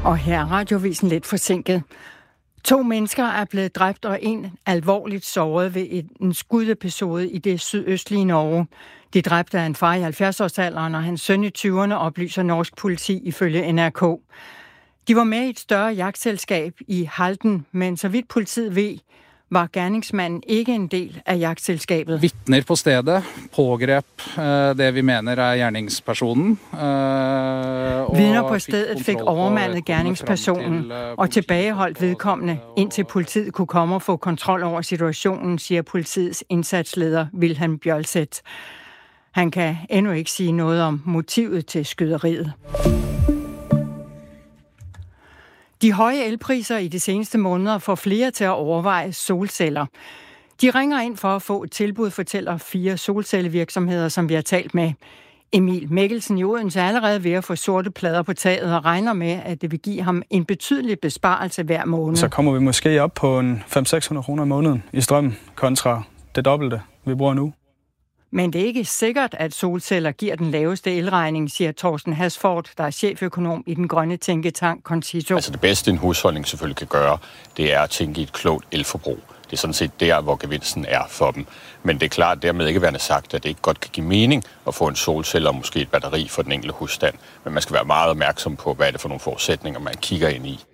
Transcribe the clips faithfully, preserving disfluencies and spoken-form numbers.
Og her er Radiovisen lidt forsinket. To mennesker er blevet dræbt og en alvorligt såret ved en skudepisode i det sydøstlige Norge. De dræbte er en far i halvfjerds-årsalderen og hans søn i tyverne, oplyser norsk politi ifølge N R K. De var med i et større jagtselskab i Halden, men så vidt politiet ved, var gerningsmanden ikke en del af jagtselskabet. Vitner på stedet pågreb det vi mener er gerningspersonen. Vidner på stedet fik overmandet gerningspersonen og tilbageholdt vedkommende, indtil politiet kunne komme og få kontrol over situationen, siger politiets indsatsleder Wilhelm Bjølseth. Han kan endnu ikke sige noget om motivet til skyderiet. De høje elpriser i de seneste måneder får flere til at overveje solceller. De ringer ind for at få et tilbud, fortæller fire solcellevirksomheder, som vi har talt med. Emil Mikkelsen i Odense er allerede ved at få sorte plader på taget og regner med, at det vil give ham en betydelig besparelse hver måned. Så kommer vi måske op på en fem hundrede til seks hundrede kroner om måneden i strøm kontra det dobbelte, vi bruger nu. Men det er ikke sikkert, at solceller giver den laveste elregning, siger Thorsten Hasford, der er cheføkonom i den grønne tænketank Concito. Altså det bedste, en husholdning selvfølgelig kan gøre, det er at tænke i et klogt elforbrug. Det er sådan set der, hvor gevinsten er for dem. Men det er klart, dermed ikke værende sagt, at det ikke godt kan give mening at få en solcelle og måske et batteri for den enkelte husstand. Men man skal være meget opmærksom på, hvad er det for nogle forudsætninger, man kigger ind i.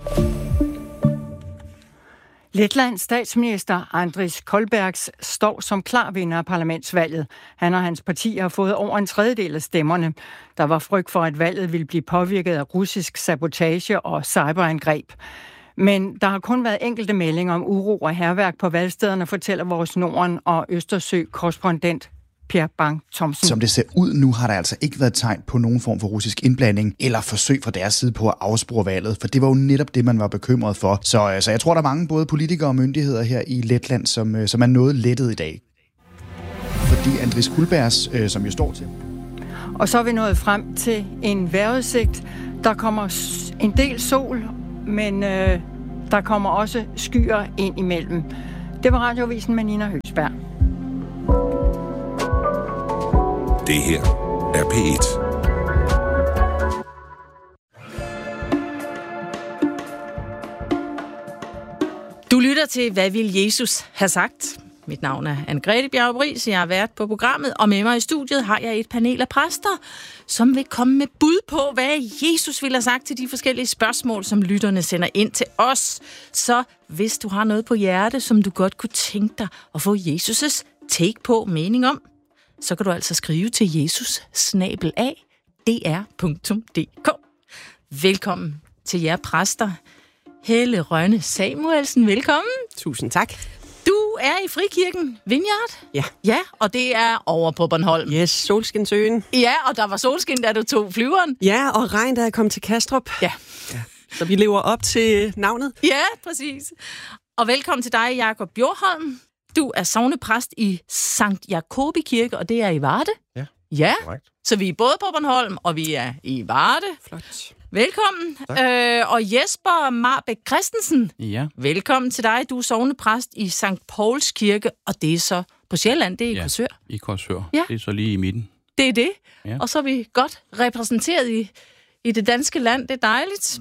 Letlands statsminister Andris Kolbergs står som klar vinder af parlamentsvalget. Han og hans parti har fået over en tredjedel af stemmerne. Der var frygt for, at valget ville blive påvirket af russisk sabotage og cyberangreb. Men der har kun været enkelte meldinger om uro og hærværk på valgstederne, fortæller vores Norden- og Østersø-korrespondent Per Bang Thomsen. Som det ser ud nu, har der altså ikke været tegn på nogen form for russisk indblanding eller forsøg fra deres side på at afspore valget, for det var jo netop det, man var bekymret for. Så, så jeg tror, der er mange både politikere og myndigheder her i Letland, som, som er noget lettet i dag. Fordi Andris Kulbergs, øh, som jo står til. Og så er vi nået frem til en vejrudsigt. Der kommer en del sol, men øh, der kommer også skyer ind imellem. Det var Radiovisen med Nina Høgsberg. Det her er P et. Du lytter til, hvad vil Jesus have sagt? Mit navn er Anne-Grethe Bjarup-Riis, jeg har været på programmet, og med mig i studiet har jeg et panel af præster, som vil komme med bud på, hvad Jesus ville have sagt til de forskellige spørgsmål, som lytterne sender ind til os. Så hvis du har noget på hjerte, som du godt kunne tænke dig at få Jesus' take på mening om, så kan du altså skrive til jesus snabel-a d r punktum d k. Velkommen til jer præster. Helle Rønne Samuelsen, velkommen. Tusind tak. Du er i Frikirken Vineyard. Ja. Ja, og det er over på Bornholm. Yes, Solskinsøen. Ja, og der var solskin, da du tog flyveren. Ja, og regn, da jeg kom til Kastrup. Ja. Ja. Så vi lever op til navnet. Ja, præcis. Og velkommen til dig, Jakob Bjorholm. Du er sognepræst i Sankt Jakobi Kirke, og det er i Varde. Ja, ja. Correct. Så vi er både på Bornholm, og vi er i Varde. Flot. Velkommen. Øh, og Jesper Marbæk Christensen. Ja. Velkommen til dig. Du er sognepræst i Sankt Pauls Kirke, og det er så på Sjælland, det er i Ja, Korsør. i Korsør. Ja. Det er så lige i midten. Det er det. Ja. Og så er vi godt repræsenteret i, i det danske land. Det er dejligt.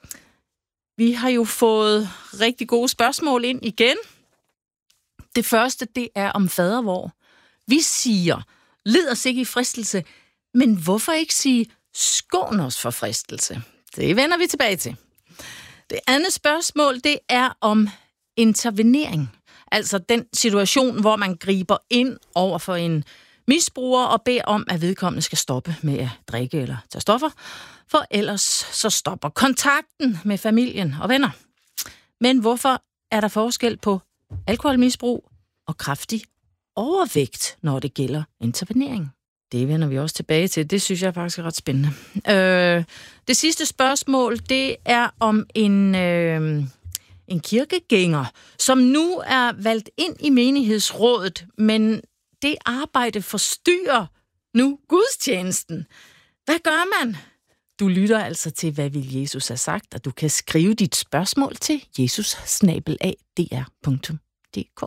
Vi har jo fået rigtig gode spørgsmål ind igen. Det første, det er om fadervor. Vi siger, led os ikke i fristelse, men hvorfor ikke sige, skån os for fristelse? Det vender vi tilbage til. Det andet spørgsmål, det er om intervenering. Altså den situation, hvor man griber ind over for en misbruger og beder om, at vedkommende skal stoppe med at drikke eller tage stoffer, for ellers så stopper kontakten med familien og venner. Men hvorfor er der forskel på alkoholmisbrug og kraftig overvægt, når det gælder intervenering? Det vender vi også tilbage til. Det synes jeg faktisk er ret spændende. Øh, det sidste spørgsmål, det er om en, øh, en kirkegænger, som nu er valgt ind i menighedsrådet, men det arbejde forstyrrer nu gudstjenesten. Hvad gør man? Du lytter altså til, hvad vil Jesus have sagt, og du kan skrive dit spørgsmål til jesus snabel-a d r punktum d k.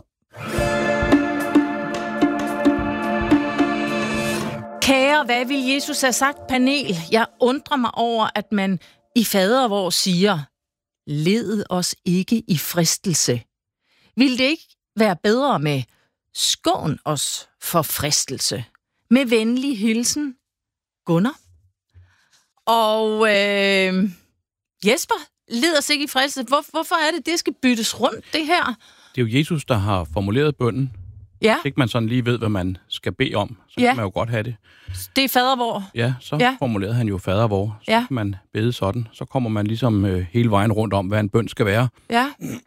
Kære, hvad vil Jesus have sagt, panel? Jeg undrer mig over, at man i fader vor siger, led os ikke i fristelse. Vil det ikke være bedre med skån os for fristelse? Med venlig hilsen, Gunnar. Og øh, Jesper, led os ikke i fristelse. Hvor, hvorfor er det, det skal byttes rundt, det her? Det er jo Jesus, der har formuleret bønnen. Ja. Hvis ikke man sådan lige ved, hvad man skal bede om, så ja. kan man jo godt have det. Det er fader vor. Ja, så ja. formulerede han jo fader vor. Så ja. kan man bede sådan. Så kommer man ligesom øh, hele vejen rundt om, hvad en bøn skal være. Ja.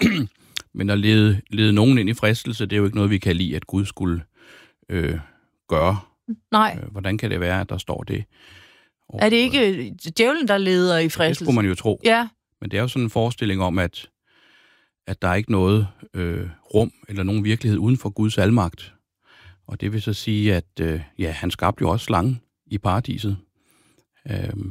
Men at lede, lede nogen ind i fristelse, det er jo ikke noget, vi kan lide, at Gud skulle øh, gøre. Nej. Øh, hvordan kan det være, at der står det? Og, er det ikke djævlen, der leder i fristelse? Det skulle man jo tro. Ja. Men det er jo sådan en forestilling om, at, at der er ikke noget øh, rum eller nogen virkelighed uden for Guds almagt. Og det vil så sige, at øh, ja, han skabte jo også slangen i paradiset. Øhm,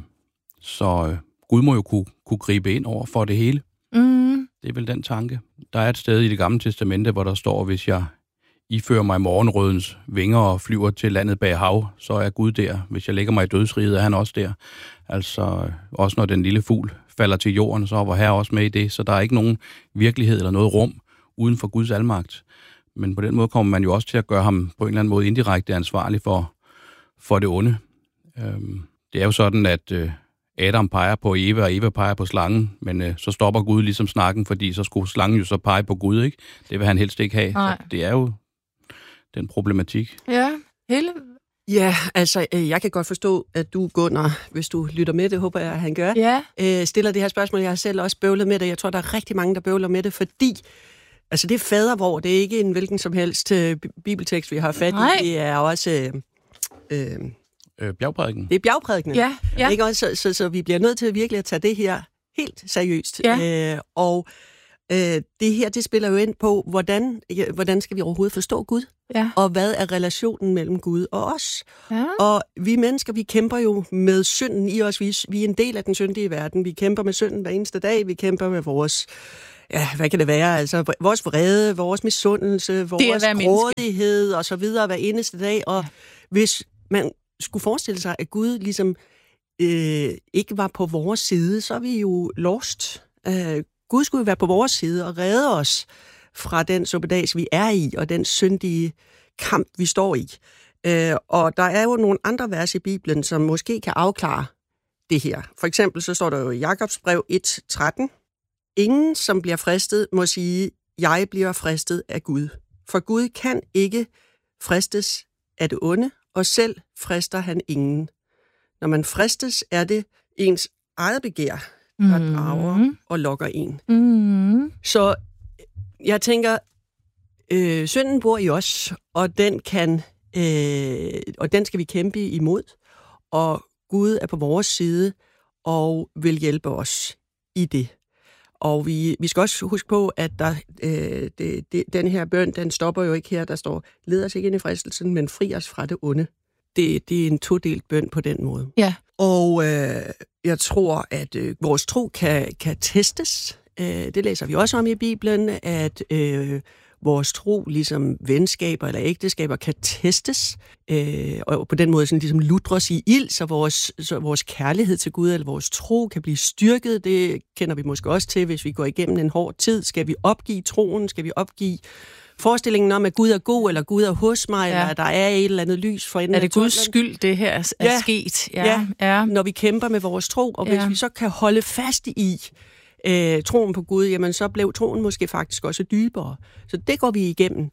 så øh, Gud må jo kunne, kunne gribe ind over for det hele. Mm. Det er vel den tanke. Der er et sted i Det Gamle Testamente, hvor der står, hvis jeg ifører mig morgenrødens vinger og flyver til landet bag hav, så er Gud der. Hvis jeg lægger mig i dødsriget, er han også der. Altså, også når den lille fugl falder til jorden, så var Herre også med i det. Så der er ikke nogen virkelighed eller noget rum uden for Guds almagt. Men på den måde kommer man jo også til at gøre ham på en eller anden måde indirekte ansvarlig for, for det onde. Øhm, det er jo sådan, at øh, Adam peger på Eva, og Eva peger på slangen, men øh, så stopper Gud ligesom snakken, fordi så skulle slangen jo så pege på Gud, ikke? Det vil han helst ikke have. Så det er jo den problematik. Ja, hele... Ja, altså, øh, jeg kan godt forstå, at du, Gunnar, hvis du lytter med, det håber jeg, at han gør, ja. øh, stiller det her spørgsmål. Jeg har selv også bøvlet med det. Jeg tror, der er rigtig mange, der bøvler med det, fordi altså, det er fader vor. Det er ikke en hvilken som helst øh, bibeltekst, vi har fat i. Nej. Det er også... Øh, øh, øh, bjergprædiken. Det er bjergprædikene. Ja, ja. Ikke også? Så, så, så vi bliver nødt til virkelig at tage det her helt seriøst. Ja. Øh, og øh, det her, det spiller jo ind på, hvordan, hvordan skal vi overhovedet forstå Gud? Ja. Og hvad er relationen mellem Gud og os? Ja. Og vi mennesker, vi kæmper jo med synden i os. Vi, vi er en del af den syndige verden. Vi kæmper med synden hver eneste dag. Vi kæmper med vores... Ja, hvad kan det være? Altså, vores vrede, vores misundelse, vores grådighed og så videre hver eneste dag. Og ja. Hvis man skulle forestille sig, at Gud ligesom øh, ikke var på vores side, så er vi jo lost. Øh, Gud skulle jo være på vores side og redde os fra den suppedas, vi er i, og den syndige kamp, vi står i. Øh, og der er jo nogle andre vers i Bibelen, som måske kan afklare det her. For eksempel så står der jo i Jakobs brev et tretten. Ingen, som bliver fristet, må sige, jeg bliver fristet af Gud. For Gud kan ikke fristes af det onde, og selv frister han ingen. Når man fristes, er det ens eget begær, der mm. drager og lokker en. Mm. Så jeg tænker, øh, synden bor i os, og den kan, øh, og den skal vi kæmpe imod. Og Gud er på vores side og vil hjælpe os i det. Og vi, vi skal også huske på, at der, øh, det, det, den her bøn, den stopper jo ikke her. Der står, led os ikke ind i fristelsen, men fri os fra det onde. Det, det er en todelt bøn på den måde. Ja. Og øh, jeg tror, at øh, vores tro kan, kan testes. Øh, det læser vi også om i Bibelen, at øh, vores tro, ligesom venskaber eller ægteskaber, kan testes. Øh, og på den måde sådan, ligesom lutres i ild, så vores, så vores kærlighed til Gud eller vores tro kan blive styrket. Det kender vi måske også til, hvis vi går igennem en hård tid. Skal vi opgive troen? Skal vi opgive forestillingen om, at Gud er god, eller Gud er hos mig, ja. Eller at der er et eller andet lys for enden. Er det Guds skyld, det her er ja. sket? Ja. Ja. ja, når vi kæmper med vores tro. Og hvis ja. vi så kan holde fast i øh, troen på Gud, jamen så blev troen måske faktisk også dybere. Så det går vi igennem.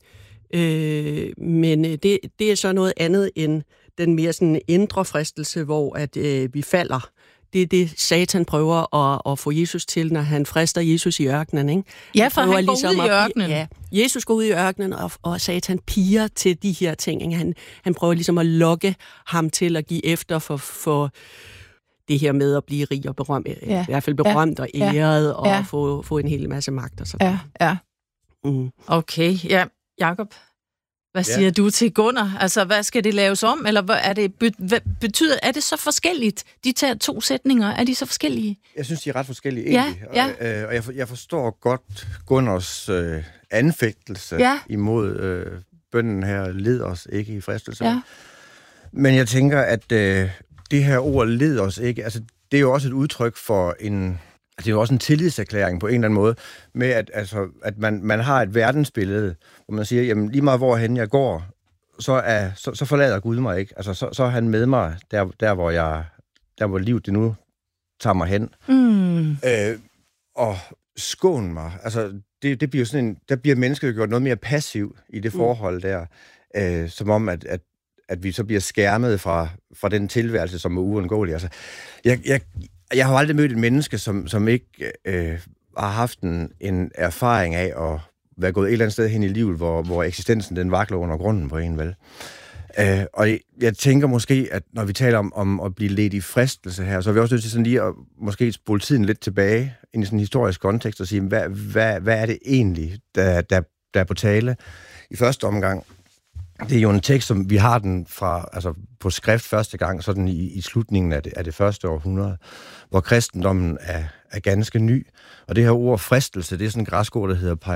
Øh, men det, det er så noget andet end den mere sådan indre fristelse, hvor at, øh, vi falder. Det er det, Satan prøver at, at få Jesus til, når han frister Jesus i ørkenen. Ikke? Ja, for han, han går ligesom ud i ørkenen. Ja, Jesus går ud i ørkenen, og, og Satan piger til de her ting. Ikke? Han, han prøver ligesom at lokke ham til at give efter for, for det her med at blive rig og berømt. Ja. I hvert fald berømt ja. og æret, ja. og ja. få, få en hel masse magt og sådan. Ja, ja. Mm. Okay, ja. Jakob, hvad siger ja. du til Gunnar? Altså, hvad skal det laves om? Eller hvad er det, betyder, er det så forskelligt? De tager to sætninger, er de så forskellige? Jeg synes, de er ret forskellige egentlig. Ja, ja. Og, øh, og jeg, jeg forstår godt Gunnars øh, anfægtelse ja. imod øh, bønnen her, led os ikke i fristelse. Ja. Men jeg tænker, at øh, det her ord, led os ikke, altså det er jo også et udtryk for en... Det er jo også en tillidserklæring på en eller anden måde, med at, altså, at man, man har et verdensbillede, hvor man siger, jamen lige meget hvorhen jeg går, så, er, så, så forlader Gud mig ikke. Altså, så, så er han med mig, der, der, hvor jeg, der hvor livet det nu tager mig hen. Mm. Øh, og skån mig. Altså, det, det bliver sådan en, der bliver mennesket gjort noget mere passiv i det forhold der, øh, som om, at, at, at vi så bliver skærmet fra, fra den tilværelse, som er uundgåelig. Altså, jeg, jeg, jeg har aldrig mødt et menneske, som, som ikke øh, har haft en, en erfaring af at være gået et eller andet sted hen i livet, hvor, hvor eksistensen den vakler under grunden på en, vel? Øh, og jeg, jeg tænker måske, at når vi taler om, om at blive ledt i fristelse her, så er vi også nødt til sådan lige at måske spole tiden lidt tilbage ind i sådan en historisk kontekst og sige, hvad, hvad, hvad er det egentlig, der, der, der er på tale i første omgang? Det er jo en tekst, som vi har den fra, altså på skrift første gang, sådan i, i slutningen af det, af det første århundrede, hvor kristendommen er, er ganske ny. Og det her ord fristelse, det er sådan en græsk ord, der hedder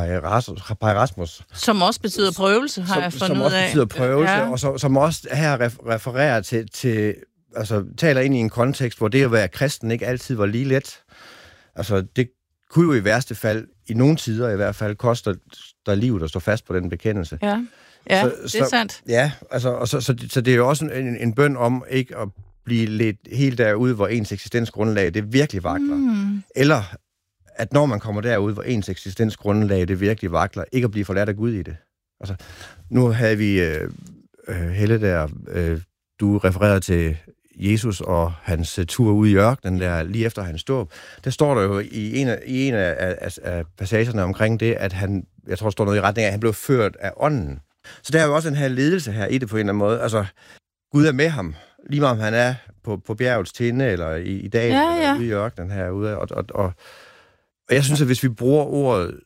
pairasmos. Som også betyder prøvelse, har som, jeg fundet ud af. Som også betyder prøvelse, ja. Og så, som også her refererer til, til, altså taler ind i en kontekst, hvor det at være kristen ikke altid var lige let. Altså det kunne jo i værste fald, i nogle tider i hvert fald, koste der livet at stå fast på den bekendelse. Ja. Ja, så, det er så, sandt. Ja, altså, og så, så, så det er jo også en, en bøn om ikke at blive lidt helt derude, hvor ens eksistensgrundlag det virkelig vakler. Mm. Eller at når man kommer derude, hvor ens eksistensgrundlag det virkelig vakler, ikke at blive forladt af Gud i det. Altså, nu havde vi øh, øh, Helle der, øh, du refererede til Jesus og hans uh, tur ud i ørkenen, der lige efter hans dåb. Der står der jo i en af, i en af, af, af passagerne omkring det, at han, jeg tror, der står noget i retning af, at han blev ført af ånden. Så der er jo også den her ledelse her i det på en eller anden måde. Altså, Gud er med ham, lige meget om han er på, på bjergets tinde, eller i, i dag, ja, ja. Eller ude i ørkenen herude. Og, og, og, og jeg synes, at hvis vi bruger ordet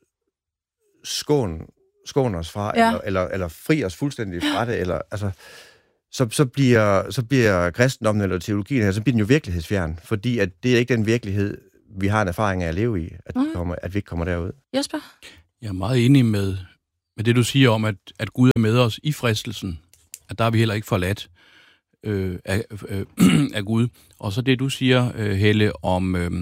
skån, skån os fra, ja. eller, eller, eller fri os fuldstændig fra det, eller, altså, så, så, bliver, så bliver kristendommen eller teologien her, så bliver den jo virkelighedsfjern, fordi at det er ikke den virkelighed, vi har en erfaring af at leve i, at, mm. vi, kommer, at vi ikke kommer derud. Jesper? Jeg er meget enig med, med det, du siger om, at, at Gud er med os i fristelsen, at der er vi heller ikke forladt øh, af, øh, af Gud. Og så det, du siger, øh, Helle, om øh,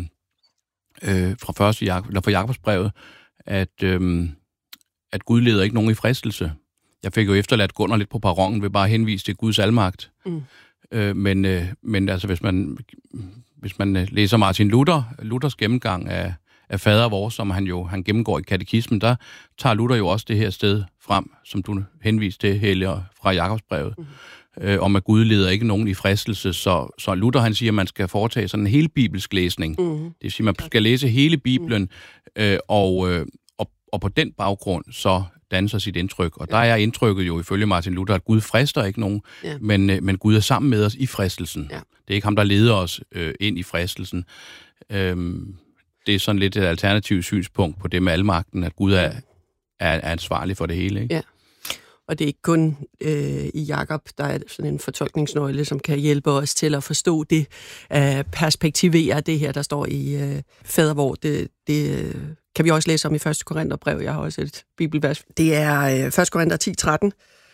øh, fra første Jak- eller fra Jakobsbrevet, at, øh, at Gud leder ikke nogen i fristelse. Jeg fik jo efterladt Gunnar lidt på perronen ved bare at henvise til Guds almagt. Mm. Øh, men, øh, men altså, hvis man, hvis man læser Martin Luther, Luthers gennemgang af, af fader vor, som han jo han gennemgår i katekismen, der tager Luther jo også det her sted frem, som du henviste til, Helle, fra Jakobsbrevet, mm. øh, om at Gud leder ikke nogen i fristelse. Så, så Luther, han siger, at man skal foretage sådan en helbibelsk læsning. Mm. Det vil sige, at man skal læse hele Bibelen, øh, og, øh, og, og på den baggrund så danser sit indtryk. Og der er indtrykket jo ifølge Martin Luther, at Gud frister ikke nogen, ja. men, men Gud er sammen med os i fristelsen. Ja. Det er ikke ham, der leder os øh, ind i fristelsen. Øhm, det er sådan lidt et alternativt synspunkt på det med almagten, at Gud er, er, er ansvarlig for det hele. Ikke? Ja. Og det er ikke kun øh, i Jakob, der er sådan en fortolkningsnøgle, som kan hjælpe os til at forstå det, øh, perspektivere det her, der står i øh, fader vor. Det, det øh, kan vi også læse om i første Korintherbrev. Jeg har også et bibelvers. Det er øh, første Korinther ti tretten.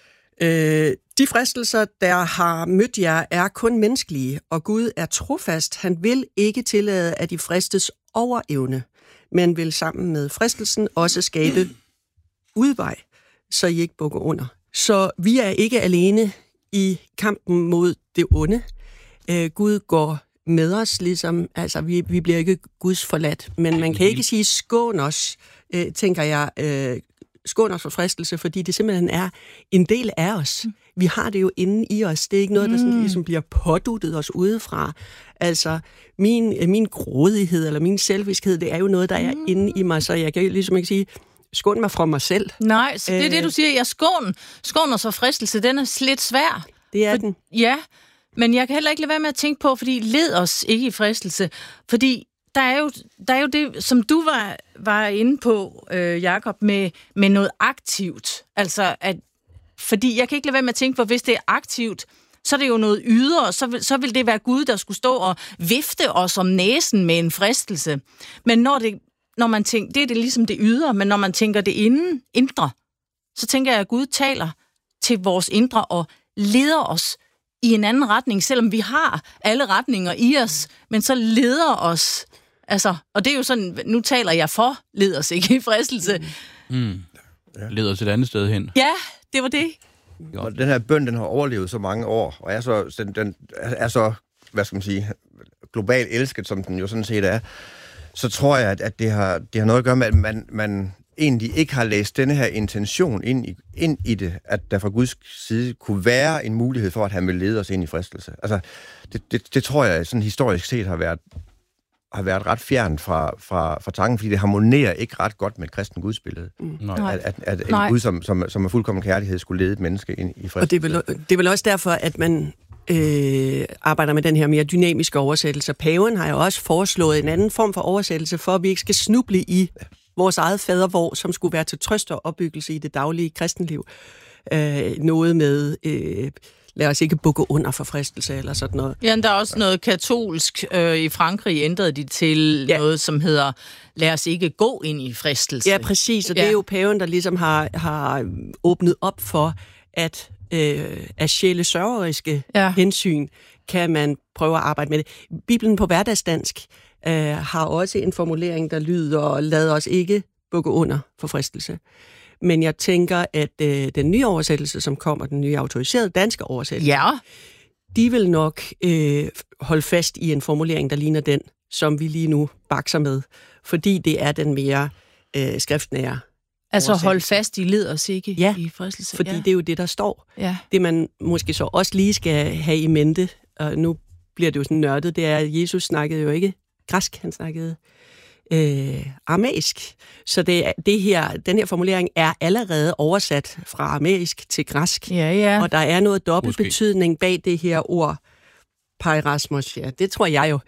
Øh, de fristelser, der har mødt jer, er kun menneskelige, og Gud er trofast. Han vil ikke tillade, at de fristes over evne, men vil sammen med fristelsen også skabe udvej, så I ikke bukker under. Så vi er ikke alene i kampen mod det onde. Øh, Gud går med os, ligesom, altså vi, vi bliver ikke Guds forladt, men man kan ikke sige skån os, øh, tænker jeg, øh, skån os for fristelse, fordi det simpelthen er en del af os. Vi har det jo inde i os. Det er ikke noget, der sådan, ligesom bliver påduttet os udefra. Altså, min, min grådighed eller min selviskhed, det er jo noget, der er inde i mig, så jeg kan ligesom ikke sige, skån mig fra mig selv. Nej, så det er det, du siger. Jeg skån, skån os for fristelse, den er lidt svær. Det er for, den. Ja, men jeg kan heller ikke lade være med at tænke på, fordi led os ikke i fristelse. Fordi der er jo, der er jo det, som du var, var inde på, øh, Jakob, med, med noget aktivt. Altså, at, fordi jeg kan ikke lade være med at tænke på, hvis det er aktivt, så er det jo noget ydre, så vil, så vil det være Gud, der skulle stå og vifte os om næsen med en fristelse. Men når, det, når man tænker, det er det ligesom det ydre, men når man tænker det inden, indre, så tænker jeg, at Gud taler til vores indre og leder os i en anden retning, selvom vi har alle retninger i os, men så leder os, altså, og det er jo sådan, nu taler jeg for, leder os ikke i fristelse. Mm. Ja. Leder os et andet sted hen. Ja, det var det. Og den her bøn, den har overlevet så mange år, og er så, den, den er så, hvad skal man sige, globalt elsket, som den jo sådan set er, så tror jeg, at, at det, har, det har noget at gøre med, at man, man egentlig ikke har læst denne her intention ind i, ind i det, at der fra Guds side kunne være en mulighed for, at han vil lede os ind i fristelse. Altså, det, det, det tror jeg sådan historisk set har været, har været ret fjernt fra, fra, fra tanken, fordi det harmonerer ikke ret godt med et kristen gudsbillede. Mm. At, at, at en Gud, som, som, som er fuldkommen kærlighed, skulle lede et menneske ind i fristelse. Og det er vel, det er vel også derfor, at man øh, arbejder med den her mere dynamiske oversættelse. Paven har jo også foreslået en anden form for oversættelse, for at vi ikke skal snuble i vores eget fadervor, som skulle være til trøst og opbyggelse i det daglige kristenliv. Øh, noget med, øh, lad os ikke bukke under for fristelse eller sådan noget. Ja, der er også noget katolsk. Øh, I Frankrig ændrede de til ja. noget, som hedder, lad os ikke gå ind i fristelse. Ja, præcis, og ja. det er jo paven, der ligesom har, har åbnet op for, at øh, af sjælesørgeriske ja. hensyn kan man prøve at arbejde med det. Bibelen på hverdagsdansk Uh, har også en formulering, der lyder, lad os ikke bukke under for fristelse. Men jeg tænker, at uh, den nye oversættelse, som kommer, den nye autoriserede danske oversættelse, ja. de vil nok uh, holde fast i en formulering, der ligner den, som vi lige nu bakser med, fordi det er den mere uh, skriftnære. Altså hold fast i led os ikke ja, i fristelse. fordi ja. det er jo det, der står. Ja. Det man måske så også lige skal have i mente, og nu bliver det jo sådan nørdet, det er, at Jesus snakkede jo ikke græsk, han snakkede øh, aramæisk. Så det, det her, den her formulering er allerede oversat fra aramæisk til græsk. Ja, ja. Og der er noget dobbelt betydning bag det her ord, pairasmos. Ja, det tror jeg jo.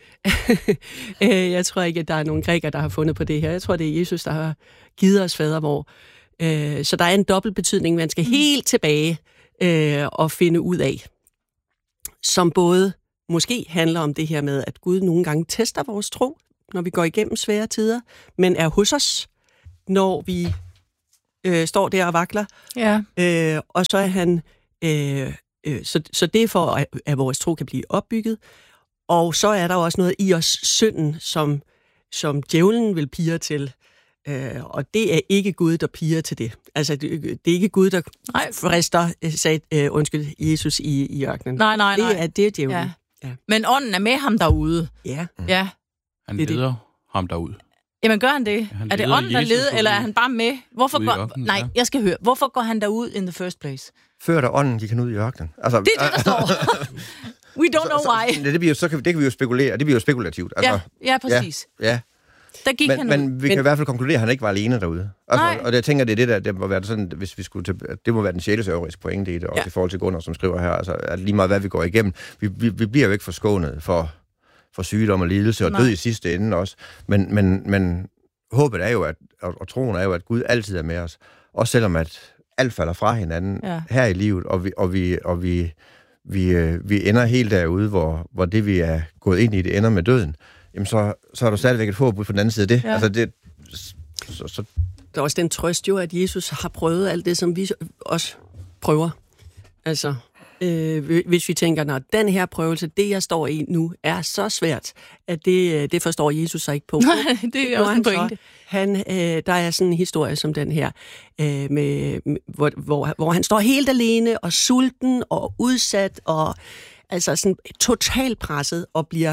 Jeg tror ikke, at der er nogen grækere, der har fundet på det her. Jeg tror, det er Jesus, der har givet os fadervor. Så der er en dobbelt betydning, man skal helt tilbage og finde ud af. Som både måske handler om det her med, at Gud nogle gange tester vores tro, når vi går igennem svære tider, men er hos os, når vi øh, står der og vakler. Ja. Øh, og så er han, øh, øh, så, så det er for, at, at vores tro kan blive opbygget. Og så er der også noget i os, synden, som, som djævlen vil pire til. Øh, og det er ikke Gud, der piger til det. Altså, det, det er ikke Gud, der nej. frister, sagde, øh, undskyld, Jesus i, i ørkenen. Nej, nej, nej. Det er, det er djævlen. Ja. Ja. Men ånden er med ham derude. Ja. ja. Han leder det. ham derud. Jamen gør han det? Han er det ånden, der leder, eller er han bare med? Hvorfor går... ørkenen, nej, ja. jeg skal høre. Hvorfor går han derud in the first place? Før der ånden gik han ud i ørkenen. Altså, det er det, der står. We don't know why. Så, det, bliver, så kan, det kan vi jo spekulere, det bliver jo spekulativt. Altså, ja, ja, præcis. Ja, ja. Der gik men, han men vi men... kan i hvert fald konkludere, at han ikke var alene derude. Altså, og jeg tænker, det er det der, det må være sådan, hvis vi skulle til, det må være den sjælesørgeriske pointe i det, også ja. i forhold til Gunnar, som skriver her, altså, at lige meget hvad vi går igennem, vi, vi, vi bliver jo ikke forskånet for, for sygdom og lidelse og Nej. død i sidste ende også. Men, men, men håbet er jo, at, og, og troen er jo, at Gud altid er med os. Også selvom at alt falder fra hinanden ja. her i livet, og vi, og vi, og vi, vi, øh, vi ender helt derude, hvor, hvor det vi er gået ind i, det ender med døden. Jamen, så, så er der stadigvæk et håb ud på den anden side af det. Ja. Altså, det så, så... Der er også den trøst jo, at Jesus har prøvet alt det, som vi også prøver. Altså, øh, hvis vi tænker, når den her prøvelse, det jeg står i nu, er så svært, at det, det forstår Jesus sig ikke på. Nej, det er også en pointe. Han, øh, der er sådan en historie som den her, øh, med, hvor, hvor, hvor han står helt alene og sulten og udsat og altså sådan totalt presset og bliver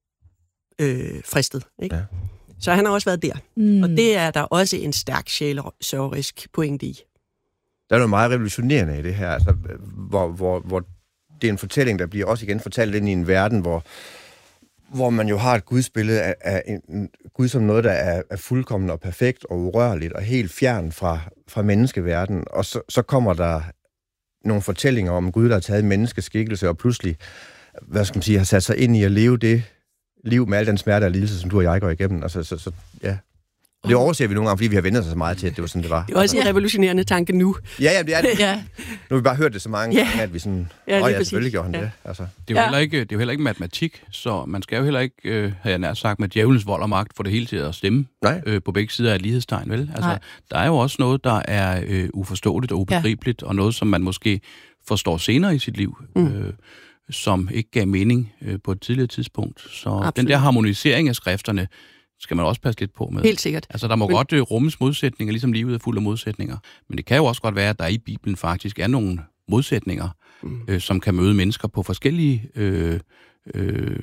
Øh, fristet. Ikke? Ja. Så han har også været der. Mm. Og det er der også en stærk sjælesørgerisk pointe i. Der er noget meget revolutionerende i det her, altså, hvor, hvor, hvor det er en fortælling, der bliver også igen fortalt ind i en verden, hvor, hvor man jo har et gudsbillede af, af en, en Gud som noget, der er, er fuldkommen og perfekt og urørligt og helt fjern fra, fra menneskeverdenen. Og så, så kommer der nogle fortællinger om Gud, der har taget menneskeskikkelse og pludselig, hvad skal man sige, har sat sig ind i at leve det liv med al den smerte og lidelse, som du og jeg går igennem. Altså, så, så, ja. Og det overser vi nogle gange, fordi vi har vendt os så meget til, at det var sådan, det var. Det er også en revolutionerende tanke nu. Ja, ja, det er det. Ja. Nu har vi bare hørt det så mange ja. gange, at vi sådan... Ja, åh ja, selvfølgelig gjorde han ja. det. Altså. Det er jo, ja. heller ikke, det er jo heller ikke matematik, så man skal jo heller ikke, øh, har jeg nær sagt, med djævelens vold og magt, få det hele til at stemme øh, på begge sider af lighedstegn, vel? Altså, Nej. der er jo også noget, der er øh, uforståeligt og ubegribeligt, ja. og noget, som man måske forstår senere i sit liv. Mm. Øh, som ikke gav mening øh, på et tidligere tidspunkt. Så Absolut. Den der harmonisering af skrifterne skal man også passe lidt på med. Helt sikkert. Altså, der må men... godt øh, rummes modsætninger, ligesom livet er fuld af modsætninger. Men det kan jo også godt være, at der i Bibelen faktisk er nogle modsætninger, mm. øh, som kan møde mennesker på forskellige øh, øh,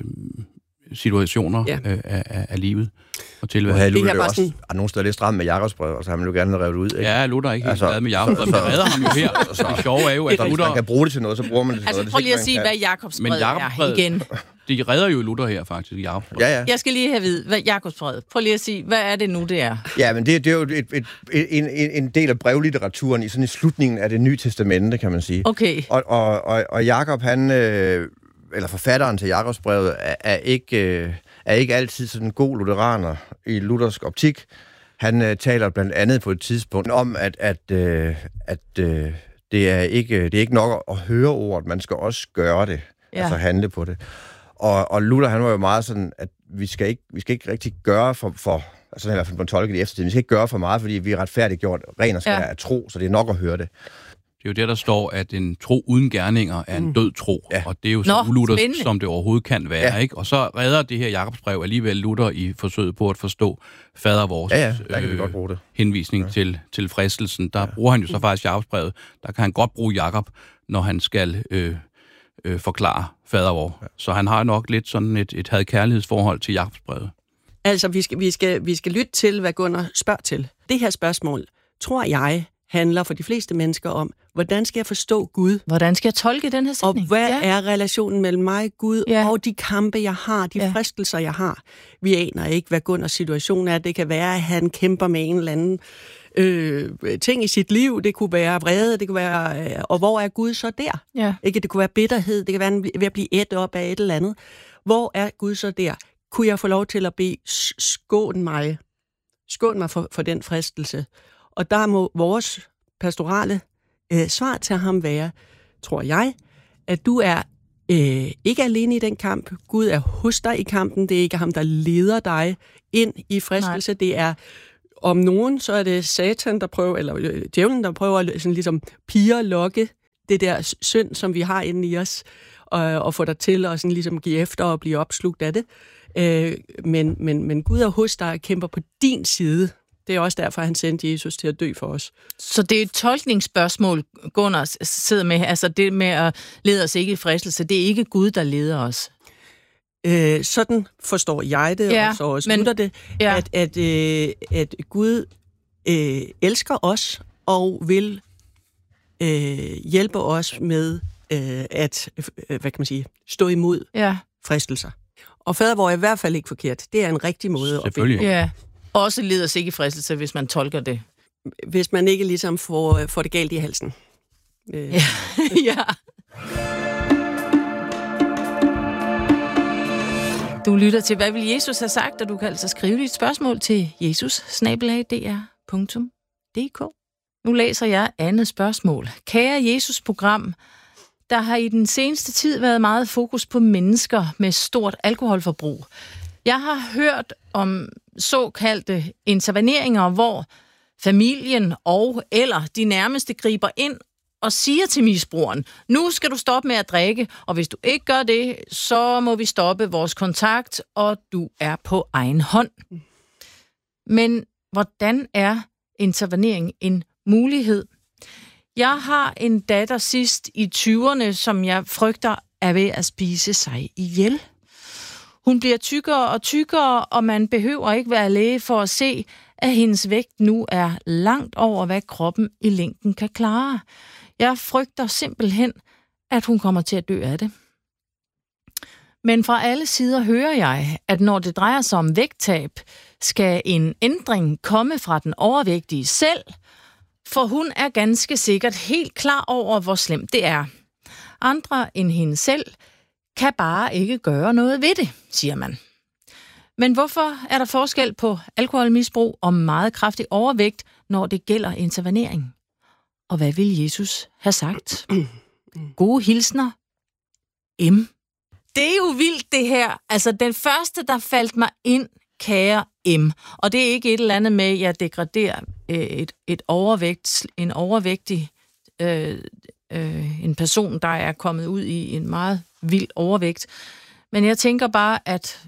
situationer ja. øh, af, af, af livet og tilværelsen. Det er også sådan... er nogle steder lidt stramt med Jakobsbrevet, og så har man jo gerne revet ud, ikke? Ja, Luther er ikke helt altså, glad med Jakobsbrevet, men redder ham jo her. Så det sjove er jo, at Luther... Hvis man kan bruge det til noget, så bruger man det til altså, noget. Prøv lige at sige, hvad Jakobsbrevet er igen. De redder jo Luther her faktisk i Jakobsbrevet. Ja, ja. Jeg skal lige have at vide, hvad Jakobsbrevet. Prøv lige at sige, hvad er det nu, det er? Ja, men det, det er jo et, et, et, en, en del af brevlitteraturen i sådan i slutningen af det nye testamente, kan man sige. Okay. Og, og, og, og Jakob, han, øh, eller forfatteren til Jakobsbrevet, er, er, ikke, øh, er ikke altid sådan en god lutheraner i luthersk optik. Han øh, taler blandt andet på et tidspunkt om, at, at, øh, at øh, det, er ikke, det er ikke nok at høre ordet, man skal også gøre det, ja. Altså handle på det. Og, og Luther, han var jo meget sådan, at vi skal ikke, vi skal ikke rigtig gøre for, for altså i hvert fald på en tolke i eftertiden, vi skal ikke gøre for meget, fordi vi er retfærdiggjort ren og skær ja. Af tro, så det er nok at høre det. Det er jo der, der står, at en tro uden gerninger er en mm. død tro, ja. Og det er jo så uluthersk, som det overhovedet kan være, ja. Ikke? Og så redder det her Jakobsbrev alligevel Luther i forsøget på at forstå fader vores ja, ja. Øh, godt bruge det. henvisning ja. til, til fristelsen. Der ja. Bruger han jo så faktisk Jakobsbrevet. Der kan han godt bruge Jakob, når han skal øh, øh, forklare fader vor. Ja. Så han har nok lidt sådan et, et had-kærlighedsforhold til Jakobsbrevet. Altså, vi skal, vi, skal, vi skal lytte til, hvad Gunnar spørger til. Det her spørgsmål, tror jeg, handler for de fleste mennesker om, hvordan skal jeg forstå Gud? Hvordan skal jeg tolke den her sætning? Og hvad ja. Er relationen mellem mig, Gud, ja. Og de kampe, jeg har, de ja. Fristelser, jeg har? Vi aner ikke, hvad Gunnars situation er. Det kan være, at han kæmper med en eller anden øh, ting i sit liv. Det kunne være vrede, det kunne være... Øh, og hvor er Gud så der? Ja. Ikke? Det kunne være bitterhed, det kan være ved at blive ædt op af et eller andet. Hvor er Gud så der? Kunne jeg få lov til at bede, skån mig, skån mig for, for den fristelse? Og der må vores pastorale øh, svar til ham være, tror jeg, at du er øh, ikke alene i den kamp. Gud er hos dig i kampen. Det er ikke ham, der leder dig ind i fristelse. Nej. Det er om nogen, så er det Satan, der prøver, eller øh, djævlen, der prøver at sådan ligesom piger lokke det der synd, som vi har inde i os, og, og få dig til at sådan ligesom give efter og blive opslugt af det. Øh, men, men, men Gud er hos dig og kæmper på din side. Det er også derfor, han sendte Jesus til at dø for os. Så det er et tolkningsspørgsmål, Gunnar sidder med. Altså det med at lede os ikke i fristelse, det er ikke Gud, der leder os. Øh, sådan forstår jeg det, ja, og så også men, det, ja. at, at, øh, at Gud øh, elsker os og vil øh, hjælpe os med øh, at øh, hvad kan man sige, stå imod ja. Fristelser. Og fader vor er i hvert fald ikke forkert. Det er en rigtig måde at bede. Ja. Også leder sig ikke i fristelse, hvis man tolker det. Hvis man ikke ligesom får, får det galt i halsen. Øh. Ja. ja. Du lytter til, hvad vil Jesus have sagt, og du kan altså skrive dit spørgsmål til jesus snabel-a d r punktum d k. Nu læser jeg andet spørgsmål. Kære Jesus-program, der har i den seneste tid været meget fokus på mennesker med stort alkoholforbrug. Jeg har hørt om såkaldte interveneringer, hvor familien og eller de nærmeste griber ind og siger til misbrugeren, nu skal du stoppe med at drikke, og hvis du ikke gør det, så må vi stoppe vores kontakt, og du er på egen hånd. Men hvordan er intervenering en mulighed? Jeg har en datter sidst i tyverne, som jeg frygter er ved at spise sig ihjel. Hun bliver tykkere og tykkere, og man behøver ikke være læge for at se, at hendes vægt nu er langt over, hvad kroppen i længden kan klare. Jeg frygter simpelthen, at hun kommer til at dø af det. Men fra alle sider hører jeg, at når det drejer sig om vægttab, skal en ændring komme fra den overvægtige selv, for hun er ganske sikkert helt klar over, hvor slemt det er. Andre end hende selv kan bare ikke gøre noget ved det, siger man. Men hvorfor er der forskel på alkoholmisbrug og meget kraftig overvægt, når det gælder intervenering? Og hvad vil Jesus have sagt? Gode hilsner. M. Det er jo vildt, det her. Altså, den første, der faldt mig ind, kære M. Og det er ikke et eller andet med, at jeg degraderer et, et overvægt, en overvægtig øh, øh, en person, der er kommet ud i en meget vild overvægt. Men jeg tænker bare, at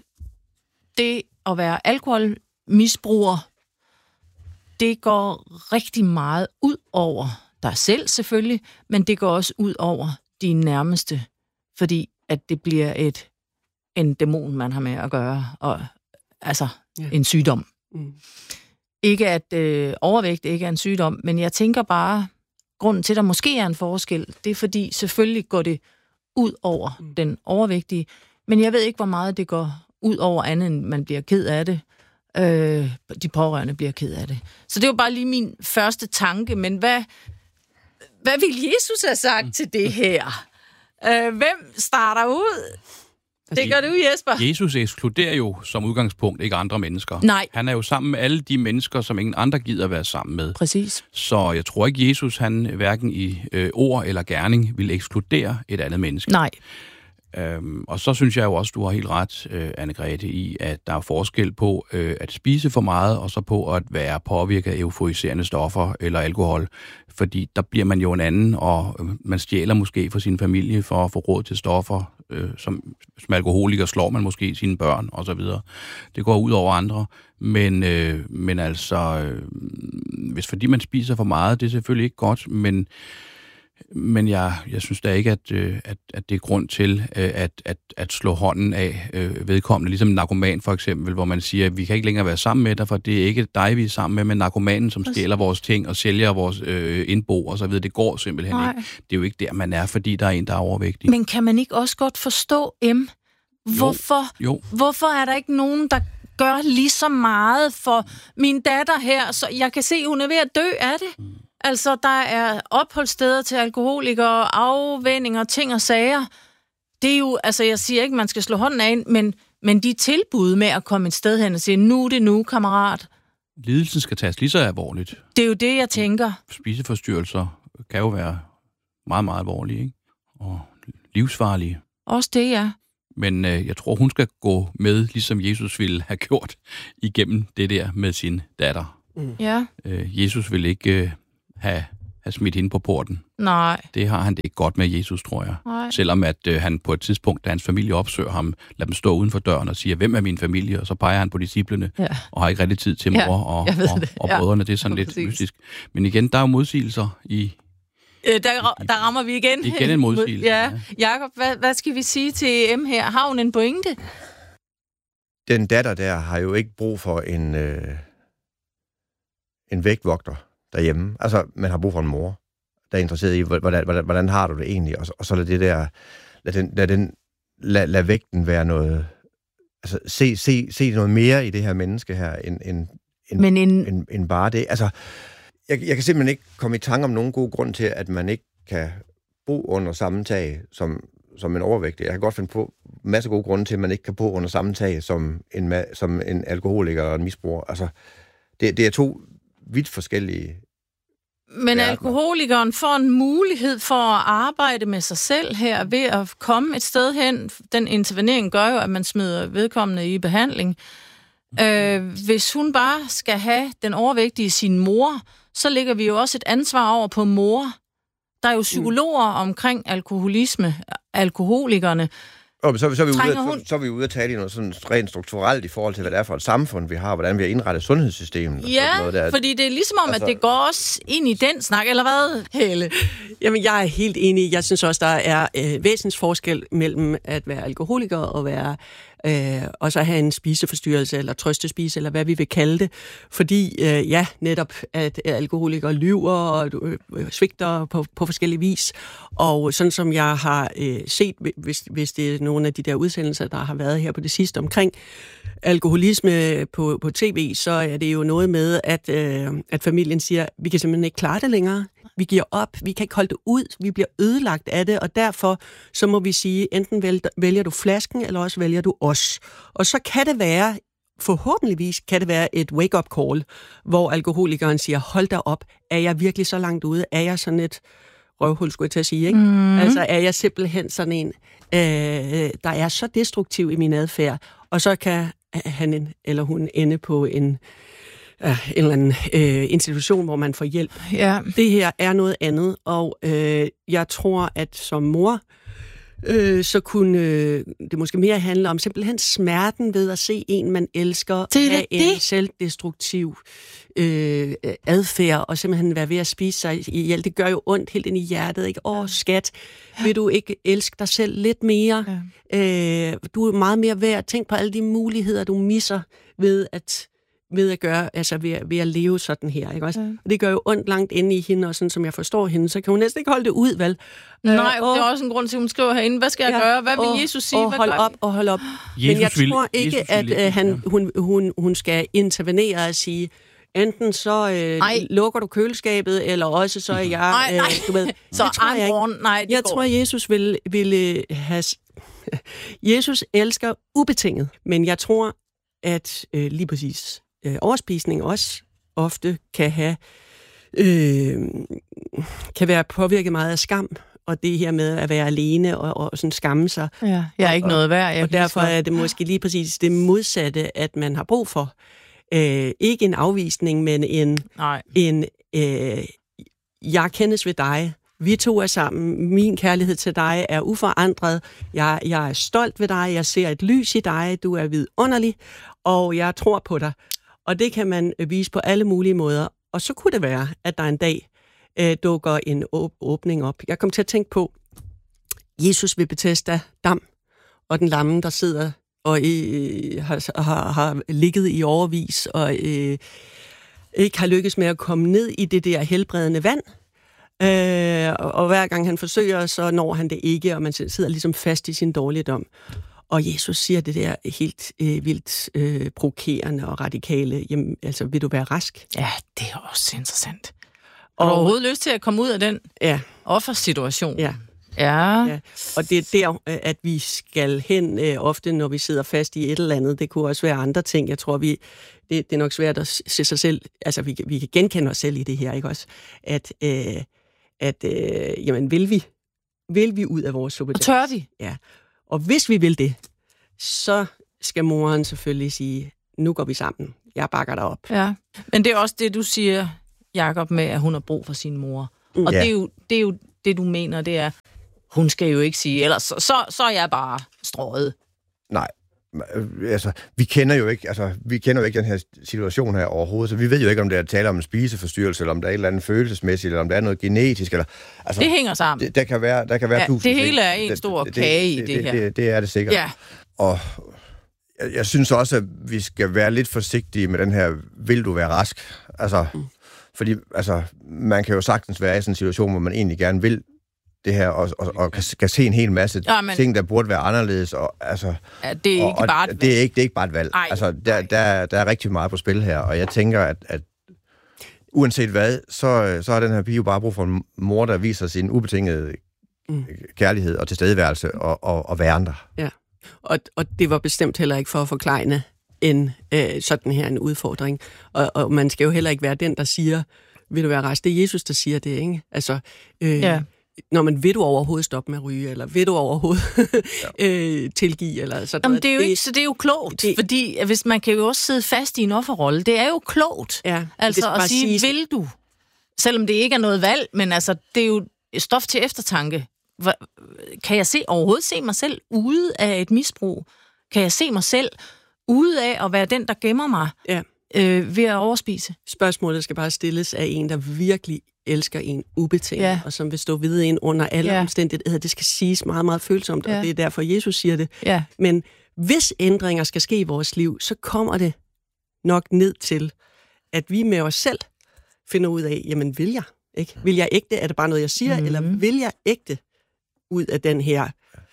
det at være alkoholmisbruger, det går rigtig meget ud over dig selv selvfølgelig, men det går også ud over dine nærmeste, fordi at det bliver et en dæmon, man har med at gøre, og altså ja. en sygdom. Mm. Ikke at øh, overvægt ikke er en sygdom, men jeg tænker bare, grunden til, at der måske er en forskel, det er fordi, selvfølgelig går det ud over mm. den overvægtige, men jeg ved ikke, hvor meget det går ud over andet, end man bliver ked af det. Øh, de pårørende bliver ked af det. Så det var bare lige min første tanke, men hvad, hvad vil Jesus have sagt mm. til det her? Øh, hvem starter ud? Det gør du, Jesper. Jesus ekskluderer jo som udgangspunkt ikke andre mennesker. Nej. Han er jo sammen med alle de mennesker, som ingen andre gider være sammen med. Præcis. Så jeg tror ikke, Jesus han hverken i øh, ord eller gerning vil ekskludere et andet menneske. Nej. Øhm, og så synes jeg jo også, du har helt ret, øh, Anne-Grethe, i, at der er forskel på øh, at spise for meget, og så på at være påvirket af euforiserende stoffer eller alkohol. Fordi der bliver man jo en anden, og øh, man stjæler måske fra sin familie for at få råd til stoffer. Øh, som, som alkoholiker slår man måske sine børn, og så videre. Det går ud over andre. Men, øh, men altså, øh, hvis fordi man spiser for meget, det er selvfølgelig ikke godt, men Men jeg, jeg synes da ikke, at, at, at det er grund til at, at, at slå hånden af øh, vedkommende. Ligesom en narkoman for eksempel, hvor man siger, at vi kan ikke længere være sammen med dig, for det er ikke dig, vi er sammen med, men narkomanen, som stjæler vores ting og sælger vores øh, indbo og så videre. Det går simpelthen Nej. ikke. Det er jo ikke der, man er, fordi der er en, der er overvægtig. Men kan man ikke også godt forstå, M? Hvorfor, jo, jo. hvorfor er der ikke nogen, der gør lige så meget for min datter her, så jeg kan se, at hun er ved at dø af det? Mm. Altså, der er opholdssteder til alkoholikere, afvændinger, ting og sager. Det er jo, altså jeg siger ikke, man skal slå hånden af, men, men de tilbud med at komme et sted hen og sige, nu er det nu, kammerat. Lidelsen skal tages lige så alvorligt. Det er jo det, jeg tænker. Spiseforstyrrelser kan jo være meget, meget alvorlige, ikke? Og livsfarlige. Også det, ja. Men øh, jeg tror, hun skal gå med, ligesom Jesus ville have gjort, igennem det der med sin datter. Mm. Ja. Øh, Jesus vil ikke øh, have, have smidt hende på porten. Nej. Det har han det ikke godt med Jesus, tror jeg. Nej. Selvom at øh, han på et tidspunkt, da hans familie opsøger ham, lader dem stå uden for døren og siger, hvem er min familie? Og så peger han på disciplene, ja. og har ikke rigtig tid til mor ja, og, og, og brødrene. Det er sådan ja, lidt præcis. mystisk. Men igen, der er jo modsigelser i... Øh, der, der rammer vi igen. Igen en modsigelse. Ja. ja. Jakob, hvad, hvad skal vi sige til M her? Har hun en pointe? Den datter der har jo ikke brug for en, øh, en vægtvogter derhjemme. Altså, man har brug for en mor, der er interesseret i, hvordan, hvordan, hvordan har du det egentlig? Og, og så lad det der, lad, den, lad, den, lad, lad vægten være noget, altså se, se, se noget mere i det her menneske her, end, end, end, Men en... end, end bare det. Altså, jeg, jeg kan simpelthen ikke komme i tanke om nogen god grund til, at man ikke kan bo under samme tag som, som en overvægtig. Jeg kan godt finde på masser af gode grunde til, at man ikke kan bo under samme tag som en, som en alkoholiker og en misbruger. Altså, det, det er to vidt forskellige Men verdener. Alkoholikeren får en mulighed for at arbejde med sig selv her ved at komme et sted hen. Den intervenering gør jo, at man smider vedkommende i behandling. Øh, hvis hun bare skal have den overvægtige sin mor, så lægger vi jo også et ansvar over på mor. Der er jo psykologer omkring alkoholisme, alkoholikerne. Og så, så, er vi ude, hun... så, så er vi ude at tale i noget sådan rent strukturelt i forhold til, hvad det er for et samfund, vi har, hvordan vi har indrettet sundhedssystemet. Ja, og noget der. fordi det er ligesom om, altså... at det går også ind i den snak, eller hvad, Helle? Jamen, jeg er helt enig. Jeg synes også, der er øh, væsensforskel mellem at være alkoholiker og være øh, og så have en spiseforstyrrelse, eller trøstespise, eller hvad vi vil kalde det. Fordi, øh, ja, netop, at alkoholikere lyver og øh, svigter på, på forskellige vis. Og sådan som jeg har øh, set, hvis, hvis det er nogle af de der udsendelser, der har været her på det sidste omkring alkoholisme på, på tv, så er det jo noget med, at, øh, at familien siger, vi kan simpelthen ikke klare det længere. Vi giver op, vi kan ikke holde det ud, vi bliver ødelagt af det, og derfor så må vi sige, enten vælger du flasken, eller også vælger du os. Og så kan det være, forhåbentligvis kan det være et wake-up call, hvor alkoholikeren siger, hold da op, er jeg virkelig så langt ude? Er jeg sådan et røvhul, skulle jeg til at sige, ikke? Mm. Altså er jeg simpelthen sådan en, øh, der er så destruktiv i min adfærd, og så kan han eller hun ende på en en eller anden øh, institution, hvor man får hjælp. Ja. Det her er noget andet, og øh, jeg tror, at som mor, øh, så kunne øh, det måske mere handle om simpelthen smerten ved at se en, man elsker, det have det. en selvdestruktiv øh, adfærd, og simpelthen være ved at spise sig ihjel. Det gør jo ondt helt ind i hjertet, ikke? Åh, skat, vil du ikke elske dig selv lidt mere? Ja. Øh, du er meget mere værd. Tænk på alle de muligheder, du misser ved at ved at gøre, altså ved, ved at leve sådan her, ikke også? Ja. Og det gør jo ondt langt inde i hende, og sådan som jeg forstår hende, så kan hun næsten ikke holde det ud, vel? Nej, øh, det er også en grund til, at hun skriver herinde, hvad skal jeg ja, gøre? Hvad vil og, Jesus sige? Og hold op, og hold op. Jesus Men jeg vil, tror ikke, Jesus at vil, uh, han, hun, hun, hun skal intervenere og sige, enten så øh, lukker du køleskabet, eller også så er jeg... Nej, nej. Øh, du ved, så tror jeg, morgen, nej, jeg går. tror, Jesus vil, vil have... Jesus elsker ubetinget, men jeg tror, at øh, lige præcis øh, overspisning også ofte kan have øh, kan være påvirket meget af skam, og det her med at være alene og, og sådan skamme sig. Ja, jeg er ikke noget værd. Jeg og derfor er det måske lige præcis det modsatte, at man har brug for. Øh, ikke en afvisning, men en, en øh, jeg kendes ved dig. Vi to er sammen. Min kærlighed til dig er uforandret. Jeg, jeg er stolt ved dig. Jeg ser et lys i dig. Du er vidunderlig, og jeg tror på dig. Og det kan man vise på alle mulige måder. Og så kunne det være, at der en dag øh, dukker en åb- åbning op. Jeg kom til at tænke på Jesus ved Bethesda Dam, og den lamme, der sidder og øh, har, har, har ligget i overvis, og øh, ikke har lykkes med at komme ned i det der helbredende vand. Øh, og, og hver gang han forsøger, så når han det ikke, og man sidder ligesom fast i sin dårligdom. Og Jesus siger det der helt øh, vildt øh, provokerende og radikale, jamen, altså, vil du være rask? Ja, det er også interessant. Og du har overhovedet lyst til at komme ud af den ja. offersituation. Ja. Ja. ja. Og det er der, at vi skal hen øh, ofte, når vi sidder fast i et eller andet. Det kunne også være andre ting. Jeg tror, vi det, det er nok svært at se sig selv, altså vi, vi kan genkende os selv i det her, ikke også? At, øh, at øh, jamen, vil vi, vil vi ud af vores suppe? Og tør vi? Ja. Og hvis vi vil det, så skal moren selvfølgelig sige, nu går vi sammen. Jeg bakker dig op. Ja, men det er også det, du siger, Jakob, med, at hun har brug for sin mor. Mm. Og Ja. det, er jo, det er jo det, du mener, det er, hun skal jo ikke sige, ellers så, så, så er jeg bare strøget. Nej, altså, vi kender jo ikke, altså, vi kender jo ikke den her situation her overhovedet, så vi ved jo ikke, om det er tale om en spiseforstyrrelse, eller om der er et eller andet følelsesmæssigt, eller om der er noget genetisk, eller... Altså, det hænger sammen. Det, der kan være, der kan være ja, tusind det hele er en det, stor det, kage det, i det, det her. Det, det, det er det sikkert. Ja. Og jeg, jeg synes også, at vi skal være lidt forsigtige med den her, vil du være rask? Altså, mm. fordi altså, man kan jo sagtens være i sådan en situation, hvor man egentlig gerne vil det her, og, og, og kan, kan se en hel masse ja, men, ting, der burde være anderledes. Og, altså, ja, det er ikke og, bare et valg. Det er ikke, det er ikke bare et valg. Ej, altså, der, der, der er rigtig meget på spil her, og jeg tænker, at, at uanset hvad, så, så har den her pige jo bare brug for en mor, der viser sin ubetingede mm. kærlighed og tilstedeværelse og, og, og være andre. Ja, og, og det var bestemt heller ikke for at forklejne en øh, sådan her en udfordring. Og, og man skal jo heller ikke være den, der siger, vil du være rask? Det er Jesus, der siger det, ikke? Altså, øh, ja. Når man vil du overhovedet stoppe med at ryge, eller vil du overhovedet øh, tilgive, eller sådan noget. Det er jo ikke, så det er jo klogt, det, fordi hvis man kan jo også sidde fast i en offerrolle, det er jo klogt. Ja, altså at sige, sige, vil du? Selvom det ikke er noget valg, men altså, det er jo stof til eftertanke. Kan jeg se, overhovedet se mig selv ude af et misbrug? Kan jeg se mig selv ude af at være den, der gemmer mig ja. øh, ved at overspise? Spørgsmålet skal bare stilles af en, der virkelig elsker en ubetinget, ja. Og som vil stå ved en under alle ja. omstændigheder. Det skal siges meget, meget følsomt, ja. Og det er derfor, Jesus siger det. Ja. Men hvis ændringer skal ske i vores liv, så kommer det nok ned til, at vi med os selv finder ud af, jamen vil jeg? Ikke? Vil jeg ægte? Er det bare noget, jeg siger? Mm. Eller vil jeg ægte ud af den her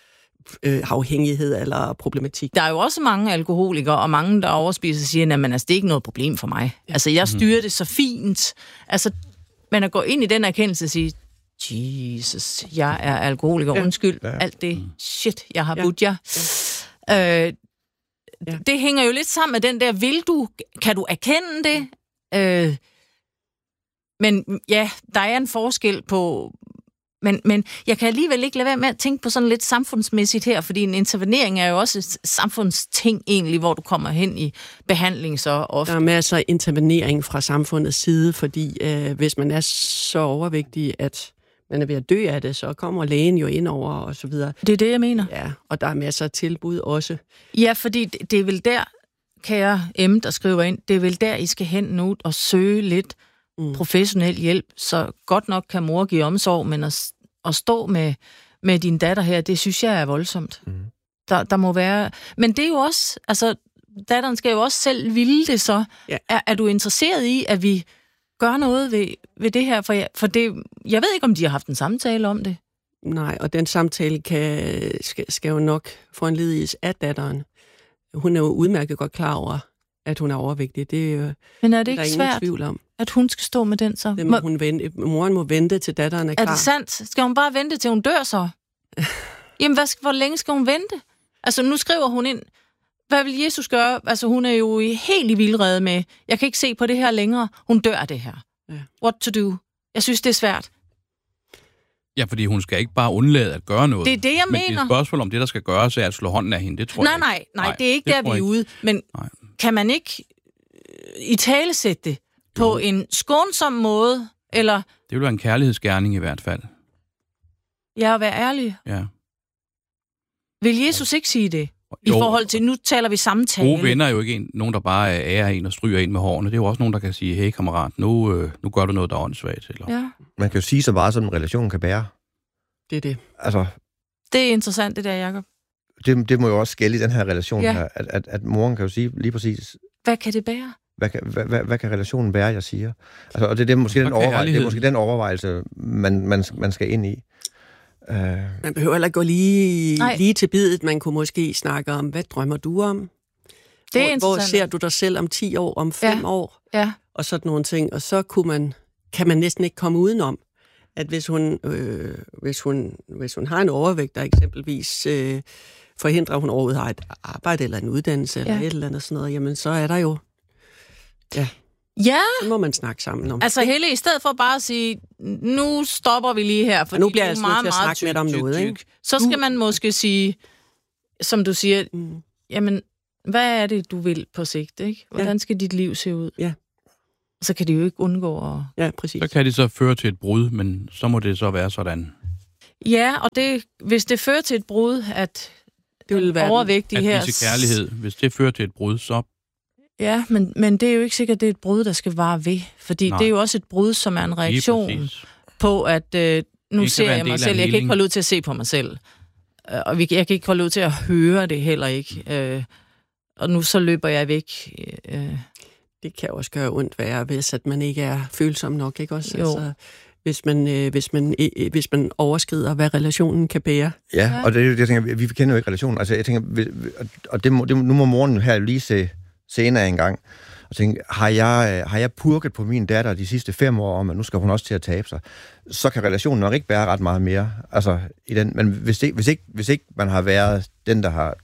øh, afhængighed eller problematik? Der er jo også mange alkoholikere, og mange, der overspiser, siger, at altså, det er ikke noget problem for mig. Ja. Altså, jeg styrer det så fint. Altså, men at gå ind i den erkendelse og sige, Jesus, jeg er alkoholiker, ja. Undskyld, ja. Alt det shit, jeg har budt jer. Ja. Øh, ja. Det hænger jo lidt sammen med den der, vil du, kan du erkende det? Øh, men ja, der er en forskel på, men, men jeg kan alligevel ikke lade være med at tænke på sådan lidt samfundsmæssigt her, fordi en intervenering er jo også et samfundsting egentlig, hvor du kommer hen i behandling så ofte. Der er masser af intervenering fra samfundets side, fordi øh, hvis man er så overvægtig, at man er ved at dø af det, så kommer lægen jo ind over og så videre. Det er det, jeg mener. Ja, og der er masser af tilbud også. Ja, fordi det, det er vel der, kære M, der skriver ind, det er vel der, I skal hen nu og søge lidt mm. professionel hjælp, så godt nok kan mor give omsorg, men at, at stå med, med din datter her, det synes jeg er voldsomt. Mm. Der, der må være... Men det er jo også... Altså, datteren skal jo også selv ville det, så ja. er, er du interesseret i, at vi gør noget ved, ved det her? For, jeg, for det, jeg ved ikke, om de har haft en samtale om det. Nej, og den samtale kan, skal, skal jo nok foranlediges af datteren. Hun er jo udmærket godt klar over, at hun er overvægtig. Det er jo, men er det ikke der er svært, tvivl om. At hun skal stå med den så? Det må hun vente. Moren må vente, til datteren er klar. Er det sandt? Skal hun bare vente, til hun dør så? Jamen, hvad, hvor længe skal hun vente? Altså, nu skriver hun ind, hvad vil Jesus gøre? Altså, hun er jo helt i vildrede med, jeg kan ikke se på det her længere. Hun dør af det her. Ja. What to do? Jeg synes, det er svært. Ja, fordi hun skal ikke bare undlade at gøre noget. Det er det, jeg men mener. Men det er et spørgsmål om det, der skal gøres, er at slå hånden af hende. Det tror nej, jeg ikke. Nej, nej, nej, det er ikke det der, vi er ude. Men nej. Kan man ikke i tale sætte det på jo. En skånsom måde? Eller... Det vil være en kærlighedsgerning i hvert fald. Ja, at være ærlig. Ja. Vil Jesus ikke sige det? I jo. Forhold til, nu taler vi samtale. Gode venner er jo ikke en, nogen, der bare ærer en og stryger en med hårene. Det er jo også nogen, der kan sige, hey kammerat, nu, øh, nu gør du noget, der er åndssvagt. Eller... Ja. Man kan jo sige så meget, som en relation kan bære. Det er det. Altså, det er interessant, det der, Jacob. Det, det må jo også skælde i den her relation ja. her, at, at, at moren kan jo sige lige præcis... Hvad kan det bære? Hvad kan, hvad, hvad, hvad kan relationen bære, jeg siger? Altså, og det er, det, måske den overvejelse, det er måske den overvejelse, man, man, man skal ind i. Uh... Man behøver heller gå lige, lige til bidet. Man kunne måske snakke om, hvad drømmer du om? Det er hvor, hvor ser du dig selv om ti år, om fem ja. år? Ja. Og sådan nogle ting. Og så kunne man, kan man næsten ikke komme udenom, at hvis hun, øh, hvis hun, hvis hun har en overvægt, der eksempelvis øh, forhindrer, at hun overhovedet har et arbejde eller en uddannelse, ja. Eller et eller andet sådan noget, jamen så er der jo... Ja. Ja. Så må man snakke sammen om. Altså Helle, i stedet for bare at sige, nu stopper vi lige her, for nu bliver jeg altså nødt til at snakke tyk, med dig om noget, tyk, ikke? Så skal man måske sige, som du siger, mm. jamen, hvad er det, du vil på sigt, ikke? Hvordan ja. Skal dit liv se ud? Ja. Så kan de jo ikke undgå at... Ja, præcis. Så kan de så føre til et brud, men så må det så være sådan. Ja, og det, hvis det fører til et brud, at det vil være overvægtige her... At vise kærlighed, hvis det fører til et brud, så... Ja, men, men det er jo ikke sikkert, at det er et brud, der skal vare ved. Fordi nej. Det er jo også et brud, som er en reaktion på, at øh, nu ser jeg mig selv. Jeg kan ikke holde ud til at se på mig selv. Øh, og jeg kan ikke holde ud til at høre det heller ikke. Øh, og nu så løber jeg væk. Øh. Det kan også gøre ondt værre, hvis at man ikke er følsom nok, ikke også? Altså, hvis man, øh, hvis, man, øh, hvis man overskrider, hvad relationen kan bære. Ja, ja. Og det er jo det, jeg tænker, vi kender jo ikke relationen. Altså, jeg tænker, og det må, det, nu må moren her lige se senere engang, og tænke, har jeg, har jeg purket på min datter de sidste fem år om, at nu skal hun også til at tabe sig, så kan relationen nok ikke bære ret meget mere. Altså, i den, men hvis, det, hvis, ikke, hvis ikke man har været den, der har,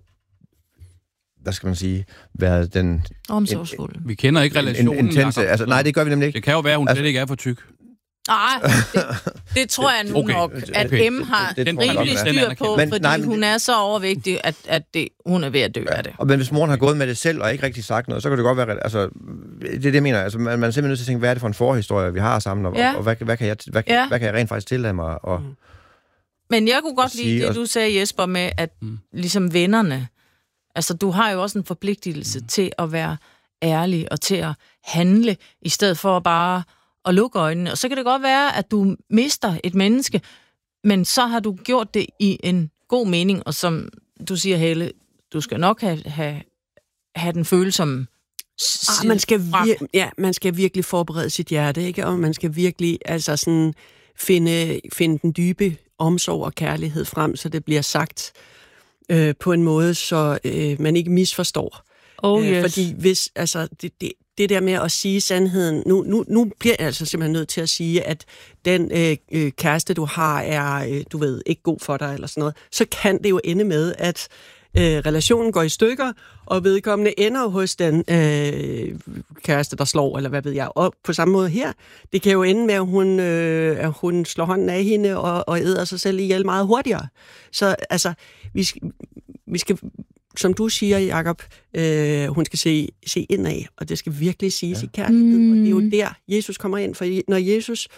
hvad skal man sige, været den... Omsorgsfuld. Vi kender ikke relationen. En, intense, altså, nej, det gør vi nemlig ikke. Det kan jo være, at hun altså, slet ikke er for tyk. Nej, det, det tror jeg nu okay. nok, at okay. M har det, det rimelig styr på, men, fordi nej, hun er så overvægtig, at, at det, hun er ved at dø ja. Af det. Og men hvis moren har gået med det selv, og ikke rigtig sagt noget, så kan det godt være, altså, det er det, jeg mener, altså, man, man er simpelthen nødt til at tænke, hvad er det for en forhistorie, vi har sammen, og, ja. og, og hvad, hvad, kan jeg, hvad, ja. hvad kan jeg rent faktisk tillade mig? Og, mm. Men jeg kunne godt lide det, du sagde, Jesper, med, at mm. ligesom vennerne, altså du har jo også en forpligtelse mm. til at være ærlig, og til at handle, i stedet for bare og lukke øjnene. Og så kan det godt være, at du mister et menneske, men så har du gjort det i en god mening, og som du siger, Helle, du skal nok have, have, have den følsomme ah, man skal vir- ja, man skal virkelig forberede sit hjerte, ikke? Og man skal virkelig altså sådan finde, finde den dybe omsorg og kærlighed frem, så det bliver sagt øh, på en måde, så øh, man ikke misforstår. Oh, yes. øh, fordi hvis, altså, det, det Det der med at sige sandheden, nu, nu, nu bliver jeg altså simpelthen nødt til at sige, at den øh, øh, kæreste, du har, er, øh, du ved, ikke god for dig, eller sådan noget, så kan det jo ende med, at øh, relationen går i stykker, og vedkommende ender hos den øh, kæreste, der slår, eller hvad ved jeg. Og på samme måde her, det kan jo ende med, at hun, øh, at hun slår hånden af hende, og, og æder sig selv ihjel meget hurtigere. Så altså, vi skal... Vi skal som du siger, Jacob, øh, hun skal se, se indad, og det skal virkelig siges ja. I kærlighed, mm. og det er jo der, Jesus kommer ind. For når Jesus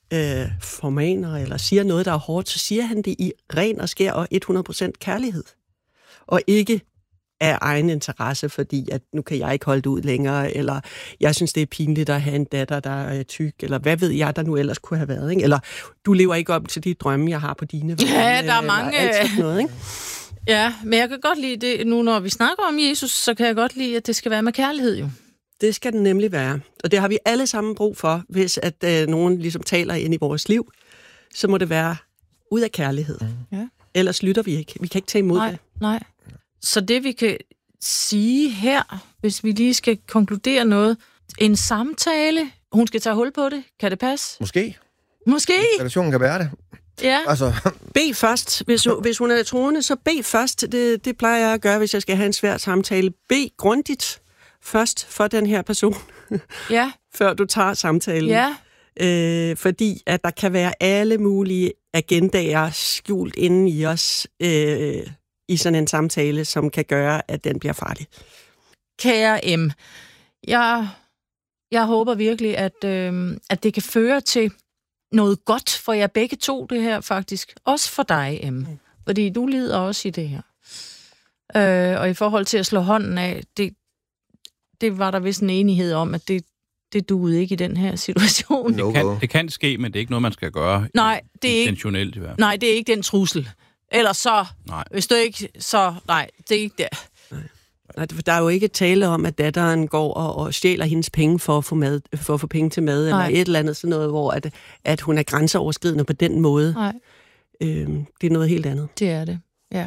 øh, formaner eller siger noget, der er hårdt, så siger han det i ren og skær og hundrede procent kærlighed. Og ikke af egen interesse, fordi at nu kan jeg ikke holde det ud længere, eller jeg synes, det er pinligt at have en datter, der er tyk, eller hvad ved jeg, der nu ellers kunne have været, ikke? Eller du lever ikke op til de drømme, jeg har på dine vegne. Ja, der er mange... Noget, ikke? Ja, men jeg kan godt lide det, nu når vi snakker om Jesus, så kan jeg godt lide, at det skal være med kærlighed jo. Det skal den nemlig være. Og det har vi alle sammen brug for, hvis at øh, nogen ligesom taler ind i vores liv, så må det være ud af kærlighed. Mm. Ja. Ellers lytter vi ikke. Vi kan ikke tage imod nej, det. Nej. Så det vi kan sige her, hvis vi lige skal konkludere noget, en samtale, hun skal tage hul på det, kan det passe? Måske. Måske. Relationen kan være det. Ja. Altså. Bed først. Hvis, hvis hun er troende, så bed først. Det, det plejer jeg at gøre, hvis jeg skal have en svær samtale. Bed grundigt først for den her person. Ja. Før du tager samtalen. Ja. Øh, fordi at der kan være alle mulige agendaer skjult inde i os øh, i sådan en samtale, som kan gøre, at den bliver farlig. Kære M, jeg, jeg håber virkelig, at, øh, at det kan føre til noget godt for jer begge to, det her faktisk. Også for dig, M. Fordi du lider også i det her. Øh, og i forhold til at slå hånden af, det, det var der vist en enighed om, at det, det duede ikke i den her situation. Det kan, det kan ske, men det er ikke noget, man skal gøre nej, det er intentionelt i hvert fald. Nej, det er ikke den trussel. Ellers så, nej. Hvis du ikke, så nej, det er ikke der. Nej, der er jo ikke tale om, at datteren går og, og stjæler hendes penge for at få, mad, for at få penge til mad, nej. Eller et eller andet sådan noget, hvor at, at hun er grænseoverskridende på den måde. Nej. Øhm, det er noget helt andet. Det er det, ja.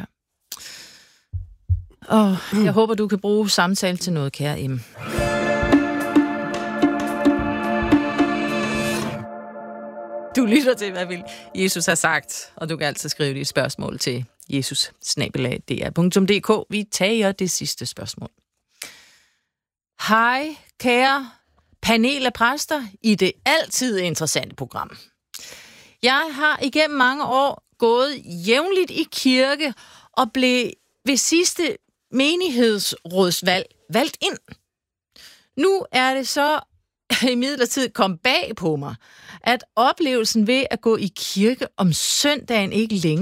Og mm. jeg håber, du kan bruge samtale til noget, kære M. Du lytter til, hvad vil Jesus har sagt, og du kan altid skrive dit spørgsmål til jesus snabel-a d r punktum d k. Vi tager det sidste spørgsmål. Hej, kære panel af præster i det altid interessante program. Jeg har igennem mange år gået jævnligt i kirke og blev ved sidste menighedsrådsvalg valgt ind. Nu er det så imidlertid kom bag på mig, at oplevelsen ved at gå i kirke om søndagen ikke længere